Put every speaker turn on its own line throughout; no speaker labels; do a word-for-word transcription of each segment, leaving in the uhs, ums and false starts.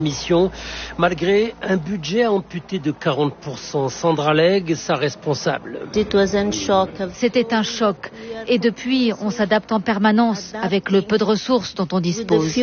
Mission, malgré un budget amputé de quarante pour cent. Sandra Legge, sa responsable.
C'était un choc. Et depuis, on s'adapte en permanence avec le peu de ressources dont on dispose.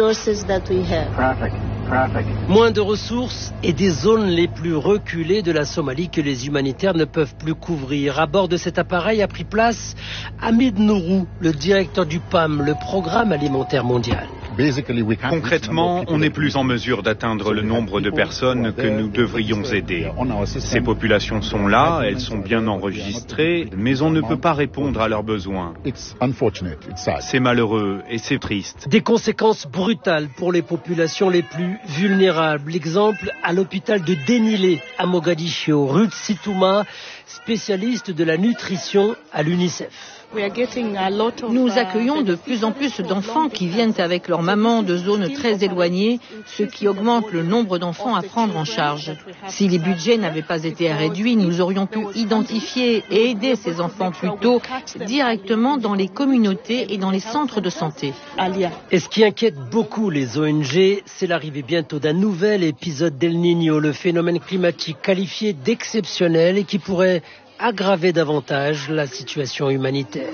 Moins de ressources et des zones les plus reculées de la Somalie que les humanitaires ne peuvent plus couvrir. À bord de cet appareil a pris place Hamid Nourou, le directeur du P A M, le Programme alimentaire mondial.
Concrètement, on n'est plus en mesure d'atteindre le nombre de personnes que nous devrions aider. Ces populations sont là, elles sont bien enregistrées, mais on ne peut pas répondre à leurs besoins. C'est malheureux et c'est triste.
Des conséquences brutales pour les populations les plus vulnérables. Exemple à l'hôpital de Denilé, à Mogadiscio. Ruth Situma, spécialiste de la nutrition à l'UNICEF.
Nous accueillons de plus en plus d'enfants qui viennent avec leur maman de zones très éloignées, ce qui augmente le nombre d'enfants à prendre en charge. Si les budgets n'avaient pas été réduits, nous aurions pu identifier et aider ces enfants plus tôt directement dans les communautés et dans les centres de santé.
Et ce qui inquiète beaucoup les O N G, c'est l'arrivée bientôt d'un nouvel épisode d'El Niño, le phénomène climatique qualifié d'exceptionnel et qui pourrait aggraver davantage la situation humanitaire.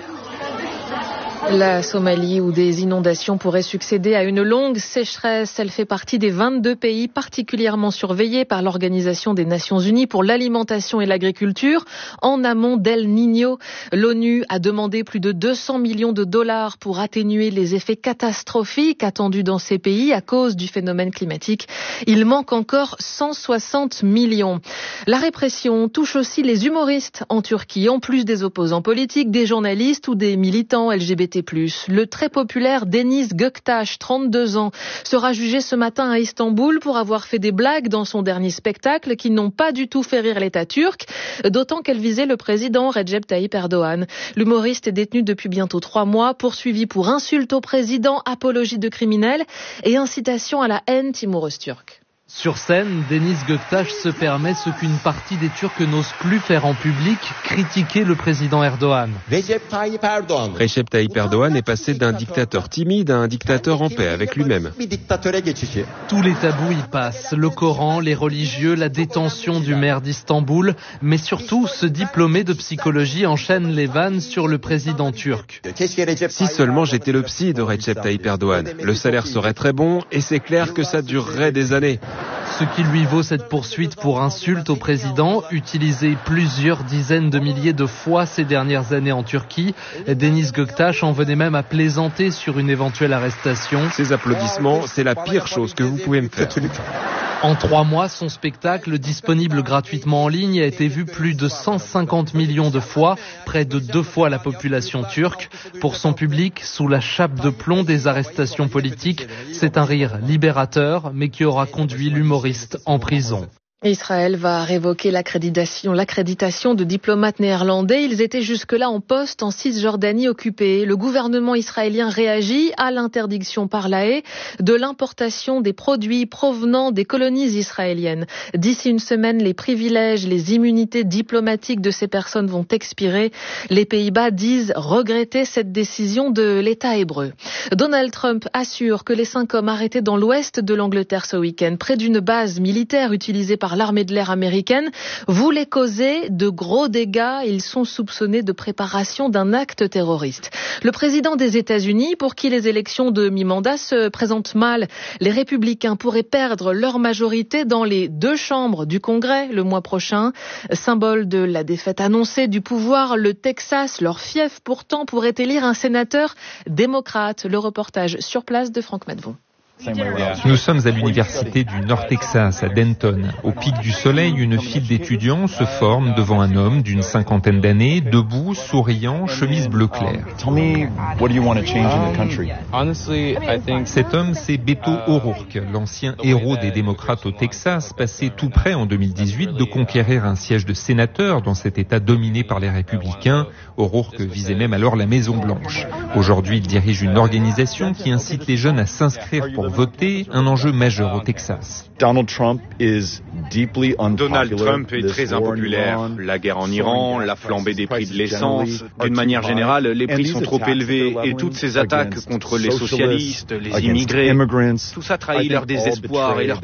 La Somalie, où des inondations pourraient succéder à une longue sécheresse, elle fait partie des vingt-deux pays particulièrement surveillés par l'Organisation des Nations Unies pour l'alimentation et l'agriculture. En amont d'El Niño, l'ONU a demandé plus de deux cents millions de dollars pour atténuer les effets catastrophiques attendus dans ces pays à cause du phénomène climatique. Il manque encore cent soixante millions. La répression touche aussi les humoristes en Turquie, en plus des opposants politiques, des journalistes ou des militants L G B T plus. Le très populaire Deniz Göktaş, trente-deux ans, sera jugé ce matin à Istanbul pour avoir fait des blagues dans son dernier spectacle qui n'ont pas du tout fait rire l'État turc, d'autant qu'elle visait le président Recep Tayyip Erdogan. L'humoriste est détenu depuis bientôt trois mois, poursuivi pour insulte au président, apologie de criminels et incitation à la haine timoureuse turque.
Sur scène, Deniz Göktaş se permet ce qu'une partie des Turcs n'ose plus faire en public, critiquer le président Erdogan.
Recep Tayyip Erdogan est passé d'un dictateur timide à un dictateur en paix avec lui-même.
Tous les tabous y passent, le Coran, les religieux, la détention du maire d'Istanbul, mais surtout ce diplômé de psychologie enchaîne les vannes sur le président turc.
Si seulement j'étais le psy de Recep Tayyip Erdogan, le salaire serait très bon et c'est clair que ça durerait des années.
Ce qui lui vaut cette poursuite pour insulte au président, utilisée plusieurs dizaines de milliers de fois ces dernières années en Turquie. Deniz Göktaş en venait même à plaisanter sur une éventuelle arrestation.
Ces applaudissements, c'est la pire chose que vous pouvez me faire.
En trois mois, son spectacle, disponible gratuitement en ligne, a été vu plus de cent cinquante millions de fois, près de deux fois la population turque. Pour son public, sous la chape de plomb des arrestations politiques, c'est un rire libérateur, mais qui aura conduit l'humoriste en prison.
Israël va révoquer l'accréditation, l'accréditation de diplomates néerlandais. Ils étaient jusque-là en poste en Cisjordanie occupée. Le gouvernement israélien réagit à l'interdiction par la haie de l'importation des produits provenant des colonies israéliennes. D'ici une semaine, les privilèges, les immunités diplomatiques de ces personnes vont expirer. Les Pays-Bas disent regretter cette décision de l'État hébreu. Donald Trump assure que les cinq hommes arrêtés dans l'ouest de l'Angleterre ce week-end, près d'une base militaire utilisée par l'armée de l'air américaine, voulaient causer de gros dégâts. Ils sont soupçonnés de préparation d'un acte terroriste. Le président des États-Unis, pour qui les élections de mi-mandat se présentent mal, les républicains pourraient perdre leur majorité dans les deux chambres du Congrès le mois prochain. Symbole de la défaite annoncée du pouvoir, le Texas, leur fief pourtant, pourrait élire un sénateur démocrate. Le reportage sur place de Franck Madvon.
Nous sommes à l'université du Nord Texas, à Denton. Au pic du soleil, une file d'étudiants se forme devant un homme d'une cinquantaine d'années, debout, souriant, chemise bleu clair. Cet homme, c'est Beto O'Rourke, l'ancien héros des démocrates au Texas, passé tout près en deux mille dix-huit de conquérir un siège de sénateur dans cet État dominé par les républicains. O'Rourke visait même alors la Maison Blanche. Aujourd'hui, il dirige une organisation qui incite les jeunes à s'inscrire pour voter, un enjeu majeur au Texas.
Donald Trump est très impopulaire. La guerre en Iran, la flambée des prix de l'essence, d'une manière générale, les prix sont trop élevés et toutes ces attaques contre les socialistes, les immigrés, tout ça trahit leur désespoir et leur